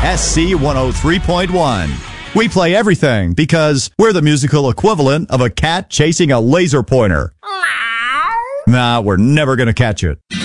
SC 103.1. We play everything because we're the musical equivalent of a cat chasing a laser pointer. Nah, we're never going to catch it.